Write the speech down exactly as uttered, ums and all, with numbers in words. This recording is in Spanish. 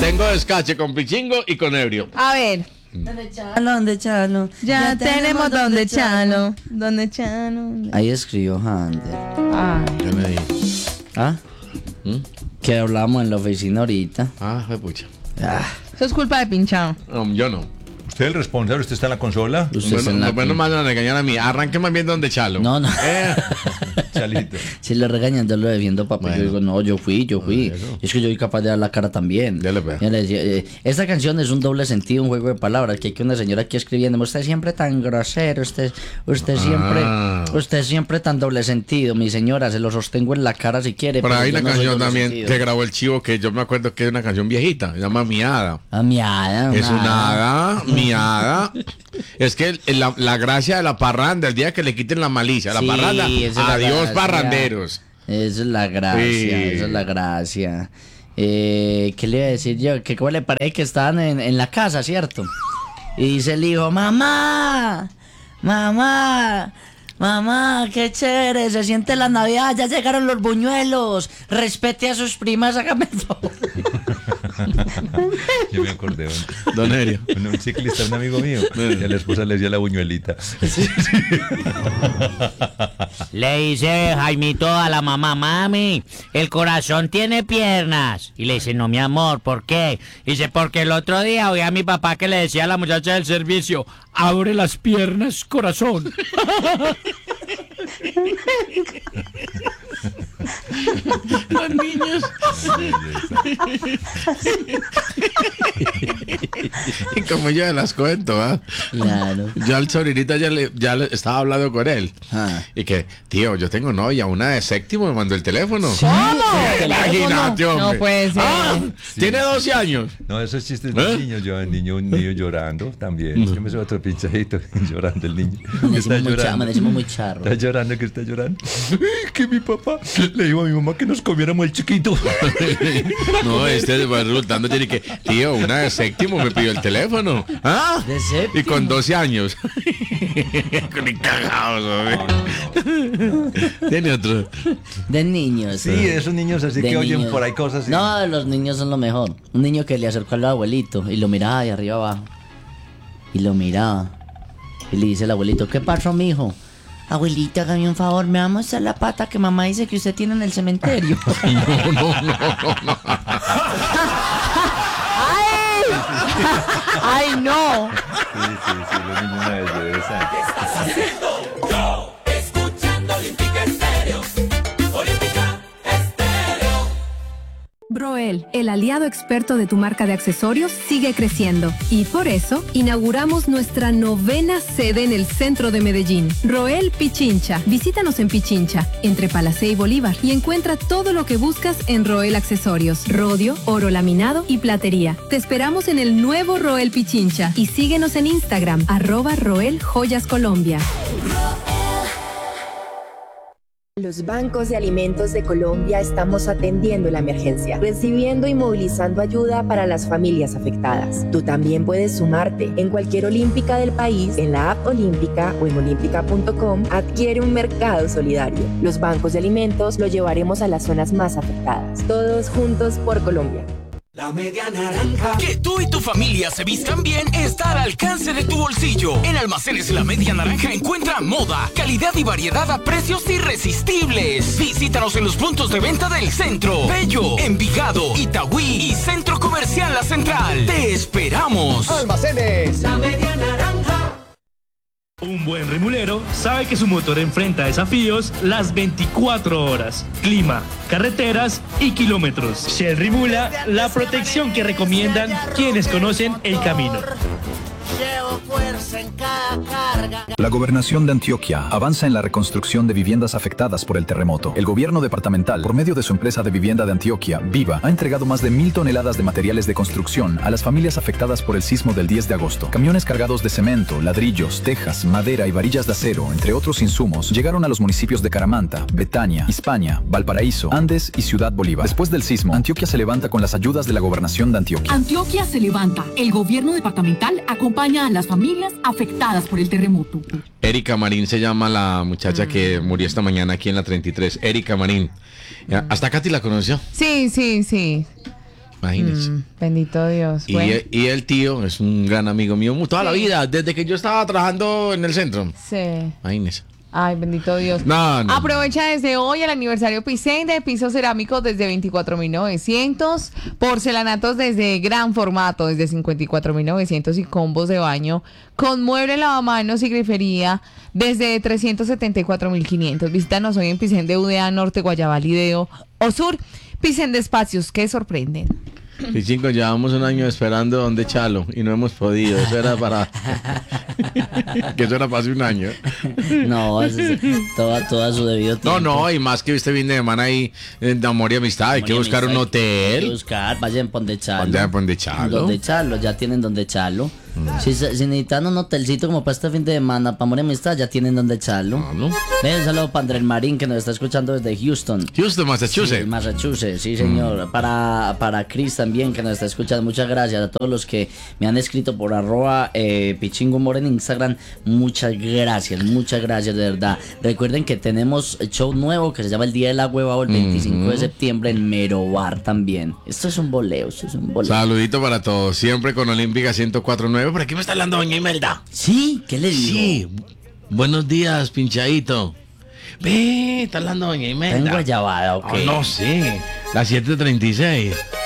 Tengo descache con pichingo y con ebrio. A ver. ¿Dónde echarlo? ¿Dónde echarlo? Ya, ya tenemos dónde echarlo. ¿Dónde echarlo? Ahí escribió Hunter. Ay. ¿Qué me di? ¿Ah? ¿Mm? Que hablamos en la oficina ahorita. Ah, fue pucha. Ah. Eso es culpa de Pinchado. No, yo no. ¿Usted es el responsable? ¿Usted está en la consola? Usted Bueno, está en la- no, bueno, más me regañan a mí. Arranque más bien donde chalo. No, no. Eh. Chalito. Si lo regañan, yo lo defiendo, papá. Bueno. Yo digo, no, yo fui, yo fui. Bueno. Es que yo soy capaz de dar la cara también. Ya le veo. Yo le decía, eh, esta canción es un doble sentido, un juego de palabras. Que hay que una señora aquí escribiendo, usted siempre tan grosero, usted, usted siempre, Ah. usted siempre tan doble sentido, mi señora, se lo sostengo en la cara si quiere. Pero hay yo una no soy canción doble también sentido. que grabó el Chivo que yo me acuerdo que es una canción viejita. Se llama Miada. Ah, mi hada, Es una hada, miada. Es que el- la, la gracia de la parranda, el día que le quiten la malicia, la Sí, parranda, esa es la adiós gracia. parranderos. Esa es la gracia, Sí. esa es la gracia. Eh, ¿Qué le iba a decir yo? Que cómo le parece que estaban en, en la casa, ¿cierto? Y dice el hijo, mamá, mamá, mamá, qué chévere, se siente la Navidad, ya llegaron los buñuelos, respete a sus primas, hágame el favor. Yo me acordé. Un, Don Erio. un, un ciclista, un amigo mío, y a la esposa le decía la buñuelita. Le dice Jaimito a la mamá, mami, el corazón tiene piernas. Y le dice, no, mi amor, ¿por qué? Dice, porque el otro día oí a mi papá que le decía a la muchacha del servicio, abre las piernas, corazón. Los niños. Y como yo se las cuento, ¿ah? Claro. Yo al sobrinito ya le, ya le estaba hablando con él. Ah. Y que, tío, yo tengo novia, una de séptimo me mandó el teléfono. ¿Cómo? Imagínate, hombre. No puede ser. Ah, tiene doce años. No, esos chistes de ¿Eh? niños, yo, el niño, un niño llorando también. Yo me soy otro pinchadito llorando el niño. Me Está decimos muy, cha- llorando. me decimos muy charro. Está llorando, que está llorando. Que mi papá le dijo a mi mamá que nos comiéramos el chiquito. No, este va resultando tiene que, tío, una de séptimo me pidió el teléfono. ¿Ah? ¿De séptimo? Y con doce años. Con cagados, hombre. Tiene otro. De niños. Sí, esos niños así De que oyen niños. por ahí cosas. Y... No, los niños son lo mejor. Un niño que le acercó al abuelito y lo miraba de arriba abajo. Y lo miraba. Y le dice el abuelito, ¿qué pasó, mijo? Abuelito, hágame un favor, me va a mostrar la pata que mamá dice que usted tiene en el cementerio. No, no, no, no, no. ¡Ay! ¡Ay, no! Sí, sí, sí, los niños una vez de esa. Escuchando Olímpica Estéreo. Olímpica Estéreo. Broel, el aliado experto de tu marca de accesorios, sigue creciendo. Y por eso, inauguramos nuestra novena sede en el centro de Medellín. Roel Pichincha. Visítanos en Pichincha, entre Palacé y Bolívar, y encuentra todo lo que buscas en Roel Accesorios. Rodio, oro laminado y platería. Te esperamos en el nuevo Roel Pichincha y síguenos en Instagram, arroba Roel Joyas Colombia. Los bancos de alimentos de Colombia estamos atendiendo la emergencia, recibiendo y movilizando ayuda para las familias afectadas. Tú también puedes sumarte. En cualquier olímpica del país, en la app Olímpica o en olímpica punto com, adquiere un mercado solidario. Los bancos de alimentos lo llevaremos a las zonas más afectadas. Todos juntos por Colombia. La media naranja. Que tú y tu familia se vistan bien está al alcance de tu bolsillo. En Almacenes La Media Naranja encuentra moda, calidad y variedad a precios irresistibles. Visítanos en los puntos de venta del centro, Bello, Envigado, Itagüí y Centro Comercial La Central. Te esperamos. Almacenes La media naranja. Un buen remulero sabe que su motor enfrenta desafíos las veinticuatro horas, clima, carreteras y kilómetros. Shell Rimula, la protección que recomiendan quienes conocen el camino. Llevo fuerza en cada carga. La Gobernación de Antioquia avanza en la reconstrucción de viviendas afectadas por el terremoto. El gobierno departamental, por medio de su empresa de vivienda de Antioquia, Viva, ha entregado más de mil toneladas de materiales de construcción a las familias afectadas por el sismo del diez de agosto. Camiones cargados de cemento, ladrillos, tejas, madera y varillas de acero, entre otros insumos, llegaron a los municipios de Caramanta, Betania, Hispania, Valparaíso, Andes y Ciudad Bolívar. Después del sismo, Antioquia se levanta con las ayudas de la Gobernación de Antioquia. Antioquia se levanta. El gobierno departamental acompaña a las familias afectadas por el terremoto. Erika Marín se llama la muchacha que murió esta mañana aquí en la treinta y tres. Erika Marín. Ya, ¿hasta Katy la conoció? Sí, sí, sí. Imagínense. Mm, bendito Dios. Y, Bueno, el- y el tío es un gran amigo mío toda la Sí. vida, desde que yo estaba trabajando en el centro. sí. Imagínense. Ay, bendito Dios. No, no. Aprovecha desde hoy el aniversario Picende, pisos cerámicos desde veinticuatro mil novecientos, porcelanatos desde gran formato desde cincuenta y cuatro mil novecientos y combos de baño con mueble, lavamanos y grifería desde trescientos setenta y cuatro mil quinientos. Visítanos hoy en Picende, U D A Norte, Guayabal, Lideo o Sur. Picende Espacios que sorprenden. Y chicos, llevamos un año esperando donde Chalo y no hemos podido. Eso era para. que eso era para hace un año. No, es, es toda, toda su debido No, tiempo. no, y más que viste fin de semana ahí eh, de amor y amistad. Hay que Amor y buscar un amistad, Hay que hotel. buscar, vayan donde Chalo. Vayan pa' donde Chalo. Donde Chalo, ya tienen donde Chalo. Si, se- si necesitan un hotelcito como para este fin de semana, para amor y amistad, ya tienen donde Chalo. ¿no? Ven, un saludo para Andrés Marín, que nos está escuchando desde Houston. Houston, Massachusetts. Sí, Massachusetts, sí, señor. Para, para Chris también, que nos está escuchando. Muchas gracias a todos los que me han escrito por arroba eh, pichingumor en Instagram. Muchas gracias, muchas gracias, de verdad. Recuerden que tenemos show nuevo que se llama El Día de la Hueva, el veinticinco de septiembre en Merobar también. Esto es un boleo, esto es un boleo. Saludito para todos. Siempre con Olímpica ciento cuatro punto nueve. Por aquí me está hablando doña Imelda. Sí, ¿qué le digo? Sí. Buenos días, pinchadito. Ve, está hablando doña Imelda. ¿Está en Guayabada o qué? Oh, no sé. Las siete treinta y seis.